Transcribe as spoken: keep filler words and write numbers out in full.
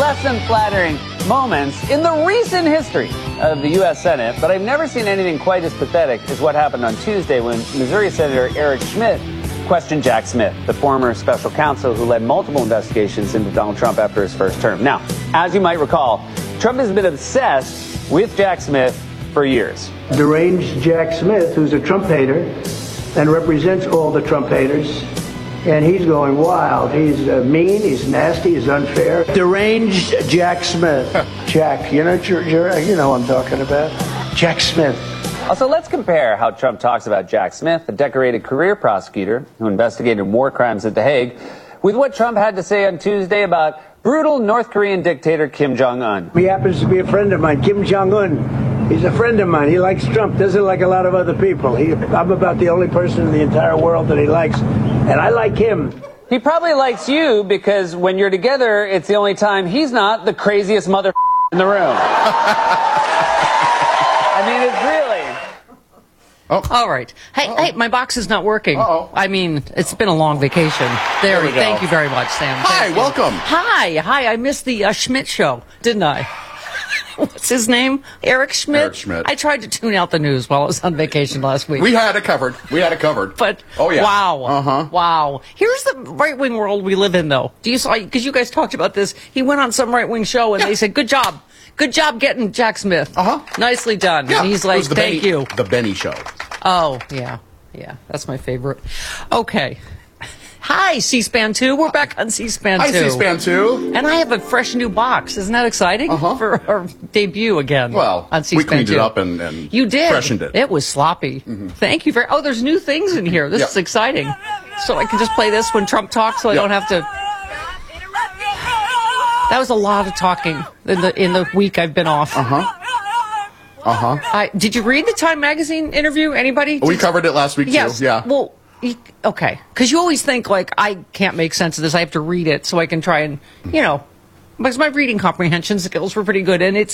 less than flattering moments in the recent history of the U S Senate, but I've never seen anything quite as pathetic as what happened on Tuesday when Missouri Senator Eric Schmitt questioned Jack Smith, the former special counsel who led multiple investigations into Donald Trump after his first term. Now, as you might recall, Trump has been obsessed with Jack Smith for years. Deranged Jack Smith, who's a Trump hater and represents all the Trump haters, and he's going wild. He's uh, mean, he's nasty, he's unfair. Deranged Jack Smith. Jack, you know, you're, you're, you know what I'm talking about. Jack Smith. Also, let's compare how Trump talks about Jack Smith, a decorated career prosecutor who investigated war crimes at The Hague, with what Trump had to say on Tuesday about brutal North Korean dictator Kim Jong-un. He happens to be a friend of mine, Kim Jong-un. He's a friend of mine. He likes Trump, doesn't like a lot of other people. He, I'm about the only person in the entire world that he likes, and I like him. He probably likes you because when you're together, it's the only time he's not the craziest mother in the room. I mean, it's really... Oh. All right. Hey, Uh-oh. hey, my box is not working. Uh-oh. I mean, it's been a long vacation. There, there we go. Thank you very much, Sam. Hi, Thank welcome. You. Hi, hi. I missed the uh, Schmidt show, didn't I? What's his name? Eric Schmidt? Eric Schmidt. I tried to tune out the news while I was on vacation last week. We had it covered. We had it covered. But, oh, yeah. wow. Uh-huh. Wow. Here's the right-wing world we live in, though. Do you saw, because you guys talked about this. He went on some right-wing show, and yeah. they said, good job. Good job getting Jack Smith. Uh-huh. Nicely done. Yeah. And he's like, thank Benny, you. The Benny Show. Oh, yeah. Yeah, that's my favorite. Okay. Hi, C-SPAN two. We're back on C-SPAN two. Hi, C-SPAN two. And I have a fresh new box. Isn't that exciting? Uh-huh. For our debut again. Well, on C-SPAN we cleaned two. it up and, and you did. freshened it. It was sloppy. Mm-hmm. Thank you very Oh, there's new things in here. This yep. is exciting. So I can just play this when Trump talks so I yep. don't have to... That was a lot of talking in the in the week I've been off. Uh-huh. Uh-huh. I, did you read the Time Magazine interview? Anybody? We did, covered it last week, yes. too. Yeah. Well, you, okay. Because you always think, like, I can't make sense of this. I have to read it so I can try and, you know, because my reading comprehension skills were pretty good. And it's